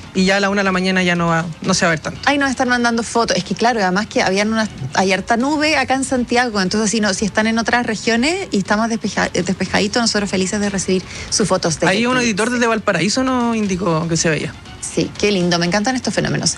y ya a la 1 de la mañana ya no se va a ver tanto. Ahí nos están mandando fotos. Es que claro, además que hay harta nube acá en Santiago, entonces si están en otras regiones y estamos despejaditos, nosotros felices de recibir sus fotos. Ahí un editor desde Valparaíso nos indicó que se veía. Sí, qué lindo, me encantan estos fenómenos.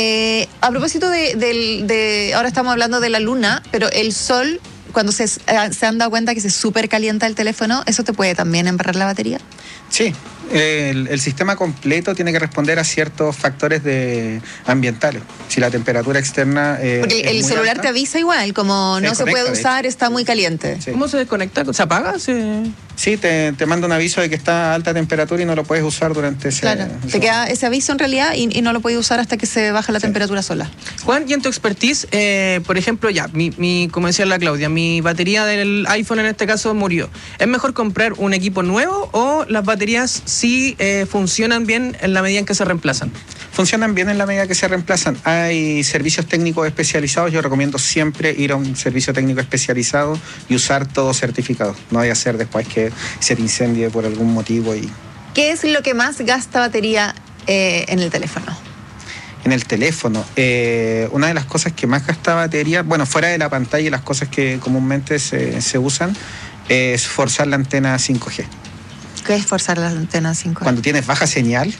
A propósito ahora estamos hablando de la luna, pero el sol, cuando se han dado cuenta que se súper calienta el teléfono, ¿eso te puede también embarrar la batería? Sí, el sistema completo tiene que responder a ciertos factores ambientales. Si la temperatura externa porque el celular alta, te avisa igual, como no se puede usar, está muy caliente. Sí. ¿Cómo se desconecta? ¿Se apaga? Sí, te manda un aviso de que está a alta temperatura y no lo puedes usar durante ese... Claro, te queda ese aviso en realidad y no lo puedes usar hasta que se baja la temperatura sola. Juan, y en tu expertise, por ejemplo, como decía la Claudia, mi batería del iPhone en este caso murió. ¿Es mejor comprar un equipo nuevo o las baterías sí funcionan bien en la medida en que se reemplazan? Funcionan bien en la medida que se reemplazan. Hay servicios técnicos especializados. Yo recomiendo siempre ir a un servicio técnico especializado y usar todo certificado. No vaya a ser después que se te incendie por algún motivo. ¿Qué es lo que más gasta batería en el teléfono? En el teléfono, una de las cosas que más gasta batería, bueno, fuera de la pantalla y las cosas que comúnmente se usan, es forzar la antena 5G. ¿Qué es forzar la antena 5G? Cuando tienes baja señal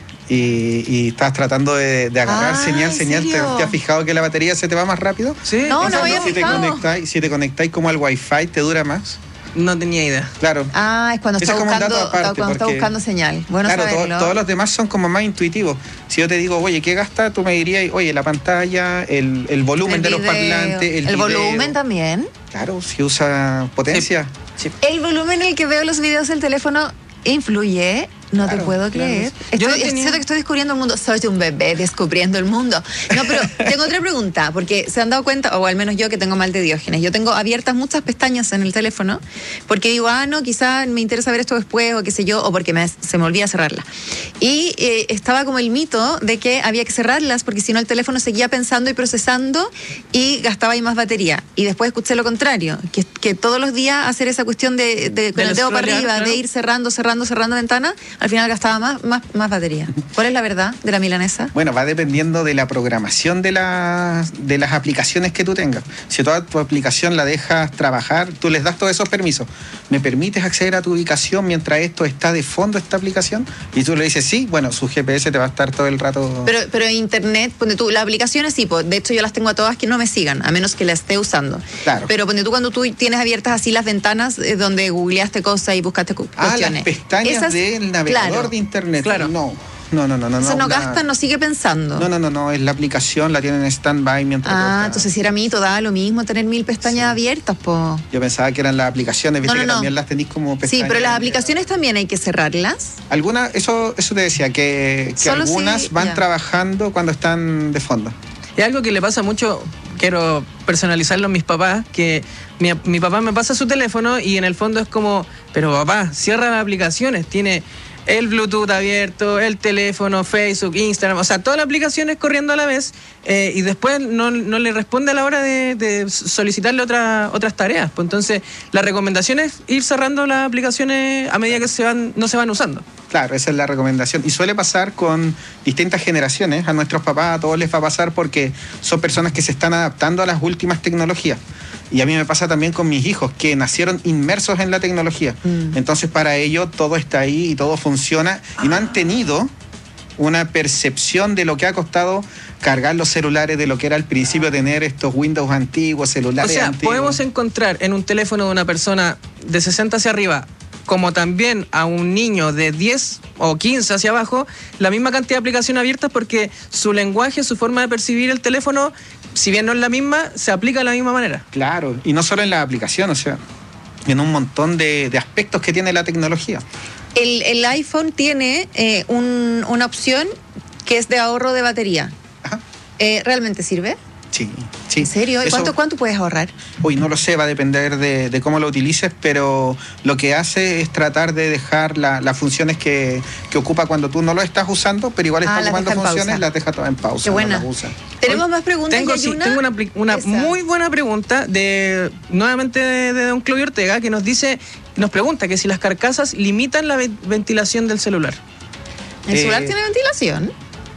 y estás tratando de agarrar señal, ¿te has fijado que la batería se te va más rápido? Sí. No había fijado. Si te conectáis como al Wi-Fi, ¿te dura más? No tenía idea. Claro. Es cuando está buscando señal. Bueno, claro, todos los demás son como más intuitivos. Si yo te digo, oye, ¿qué gasta? Tú me dirías, oye, la pantalla, el volumen de los parlantes, el volumen también. Claro, si usa potencia. Sí. El volumen en el que veo los videos del teléfono influye. No te puedo creer. Siento que estoy descubriendo el mundo. Soy un bebé descubriendo el mundo. No, pero tengo otra pregunta, porque se han dado cuenta, o al menos yo, que tengo mal de Diógenes. Yo tengo abiertas muchas pestañas en el teléfono, porque digo, no, quizás me interesa ver esto después, o qué sé yo, o porque se me olvida cerrarla. Y estaba como el mito de que había que cerrarlas, porque si no el teléfono seguía pensando y procesando y gastaba ahí más batería. Y después escuché lo contrario, que todos los días hacer esa cuestión de con el dedo para arriba, claro, de ir cerrando ventanas, al final gastaba más batería. ¿Cuál es la verdad de la milanesa? Bueno, va dependiendo de la programación de las aplicaciones que tú tengas. Si toda tu aplicación la dejas trabajar, tú les das todos esos permisos. ¿Me permites acceder a tu ubicación mientras esto está de fondo, esta aplicación? Y tú le dices sí, bueno, su GPS te va a estar todo el rato... Pero internet, ponte tú, las aplicaciones sí, de hecho yo las tengo a todas que no me sigan, a menos que las esté usando. Claro. Pero ponte tú, cuando tú tienes abiertas así las ventanas donde googleaste cosas y buscaste cuestiones. Las pestañas del navegador, claro, de internet. Claro. No. Eso no gasta, no sigue pensando. No, es la aplicación, la tienen en stand-by mientras... Entonces si era mito, da lo mismo tener 1000 pestañas abiertas, po. Yo pensaba que eran las aplicaciones, viste que también las tenéis como pestañas. Sí, pero las aplicaciones también hay que cerrarlas. Algunas, eso te decía, que algunas van trabajando cuando están de fondo. Es algo que le pasa mucho, quiero personalizarlo a mis papás, que mi papá me pasa su teléfono y en el fondo es como, pero papá, cierra las aplicaciones, tiene el Bluetooth abierto, el teléfono, Facebook, Instagram, o sea, todas las aplicaciones corriendo a la vez, y después no le responde a la hora de solicitarle otras tareas. Pues entonces, la recomendación es ir cerrando las aplicaciones a medida que no se van usando. Claro, esa es la recomendación. Y suele pasar con distintas generaciones. A nuestros papás, a todos les va a pasar porque son personas que se están adaptando a las últimas tecnologías. Y a mí me pasa también con mis hijos, que nacieron inmersos en la tecnología. Entonces, para ellos todo está ahí y todo funciona. Y no han tenido una percepción de lo que ha costado cargar los celulares, de lo que era al principio tener estos Windows antiguos, celulares antiguos. O sea, podemos encontrar en un teléfono de una persona de 60 hacia arriba, como también a un niño de 10 o 15 hacia abajo, la misma cantidad de aplicaciones abiertas, porque su lenguaje, su forma de percibir el teléfono, si bien no es la misma, se aplica de la misma manera. Claro, y no solo en la aplicación, o sea, en un montón de aspectos que tiene la tecnología. El iPhone tiene una opción que es de ahorro de batería. Ajá. ¿Realmente sirve? Sí. ¿En serio? ¿Y cuánto puedes ahorrar? No lo sé, va a depender de cómo lo utilices, pero lo que hace es tratar de dejar las funciones que ocupa cuando tú no lo estás usando, pero igual está ocupando funciones, las deja todas en pausa. Qué buena. No las usa. ¿Tenemos más preguntas? Tengo una muy buena pregunta nuevamente de don Claudio Ortega, que nos pregunta que si las carcasas limitan la ventilación del celular. ¿El celular tiene ventilación?